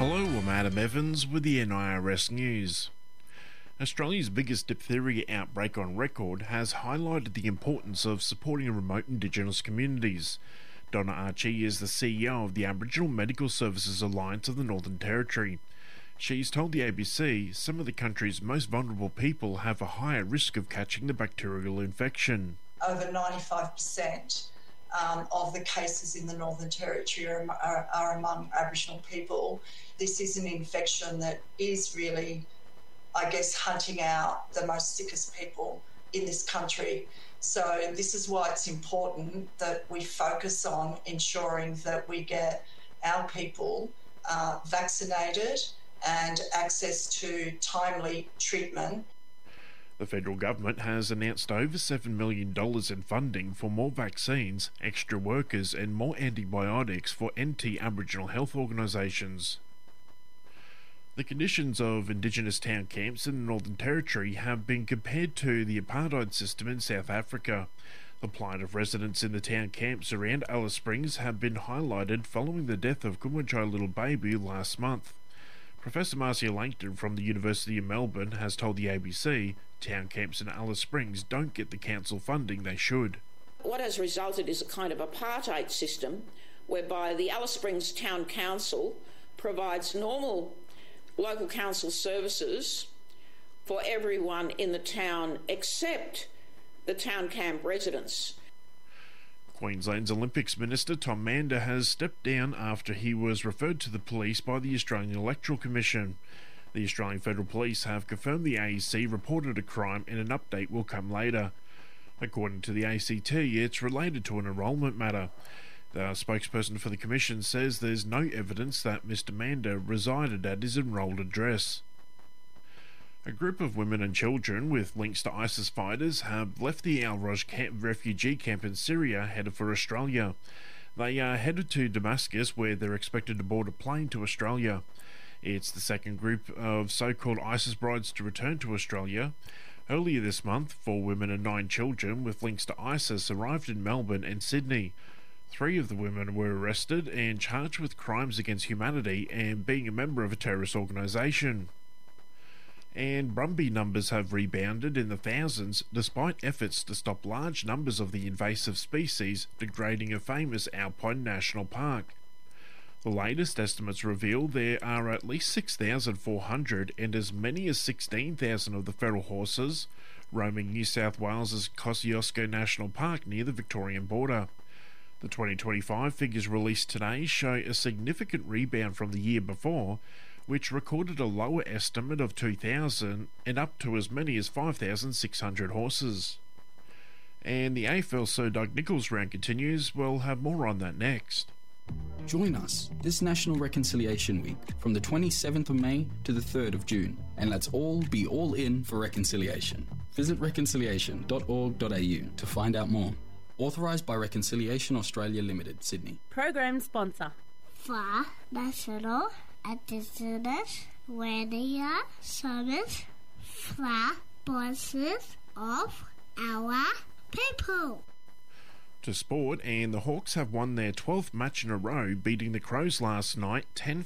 Hello, I'm Adam Evans with the NIRS News. Australia's biggest diphtheria outbreak on record has highlighted the importance of supporting remote Indigenous communities. Donna Archie is the CEO of the Aboriginal Medical Services Alliance of the Northern Territory. She's told the ABC some of the country's most vulnerable people have a higher risk of catching the bacterial infection. Over 95% of the cases in the Northern Territory are among Aboriginal people. This is an infection that is really, hunting out the most sickest people in this country. So this is why it's important that we focus on ensuring that we get our people vaccinated and access to timely treatment. The federal government has announced over $7 million in funding for more vaccines, extra workers and more antibiotics for anti-Aboriginal health organisations. The conditions of Indigenous town camps in the Northern Territory have been compared to the apartheid system in South Africa. The plight of residents in the town camps around Alice Springs have been highlighted following the death of Kumanjai Little Baby last month. Professor Marcia Langton from the University of Melbourne has told the ABC town camps in Alice Springs don't get the council funding they should. What has resulted is a kind of apartheid system whereby the Alice Springs Town Council provides normal local council services for everyone in the town except the town camp residents. Queensland's Olympics Minister Tom Mander has stepped down after he was referred to the police by the Australian Electoral Commission. The Australian Federal Police have confirmed the AEC reported a crime and an update will come later. According to the ACT, it's related to an enrolment matter. The spokesperson for the Commission says there's no evidence that Mr Mander resided at his enrolled address. A group of women and children with links to ISIS fighters have left the Al Roj refugee camp in Syria headed for Australia. They are headed to Damascus where they're expected to board a plane to Australia. It's the second group of so-called ISIS brides to return to Australia. Earlier this month, 4 women and 9 children with links to ISIS arrived in Melbourne and Sydney. 3 of the women were arrested and charged with crimes against humanity and being a member of a terrorist organisation. And brumby numbers have rebounded in the thousands despite efforts to stop large numbers of the invasive species degrading a famous Alpine National Park. The latest estimates reveal there are at least 6,400 and as many as 16,000 of the feral horses roaming New South Wales's Kosciuszko National Park near the Victorian border. The 2025 figures released today show a significant rebound from the year before, which recorded a lower estimate of 2,000 and up to as many as 5,600 horses. And the AFL Sir Doug Nicholls round continues. We'll have more on that next. Join us this National Reconciliation Week from the 27th of May to the 3rd of June, and let's all be all in for reconciliation. Visit reconciliation.org.au to find out more. Authorised by Reconciliation Australia Limited, Sydney. Program sponsor for National Indigenous Radio Service for voices of our people. To sport, and the Hawks have won their 12th match in a row, beating the Crows last night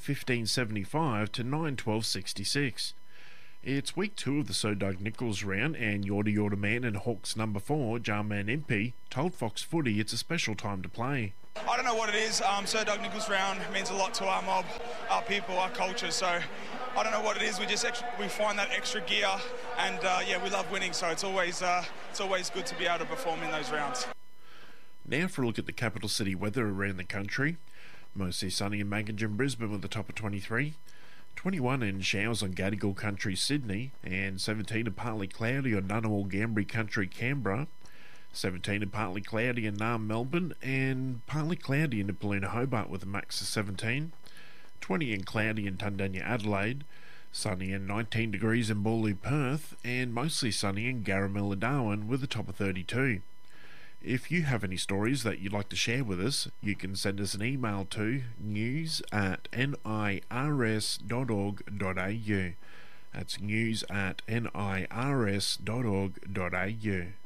10-15-75 to 9-12-66. It's week 2 of the Sir Doug Nicholls round, and Yorta Yorta Man and Hawks number 4, Jarman Impey, told Fox Footy it's a special time to play. I don't know what it is. Sir Doug Nicholls round means a lot to our mob, our people, our culture. So I don't know what it is. We find that extra gear, and we love winning. So it's always good to be able to perform in those rounds. Now for a look at the capital city weather around the country. Mostly sunny in Mancunjin, Brisbane with a top of 23. 21 in showers on Gadigal Country, Sydney, and 17 and partly cloudy on Ngunnawal Ngambri Country, Canberra. 17 and partly cloudy in Naarm, Melbourne, and partly cloudy in Nipaluna, Hobart with a max of 17. 20 and cloudy in Tundanya, Adelaide. Sunny and 19 degrees in Boorloo, Perth, and mostly sunny in Garamilla, Darwin with a top of 32. If you have any stories that you'd like to share with us, you can send us an email to news@nirs.org.au. That's news@nirs.org.au.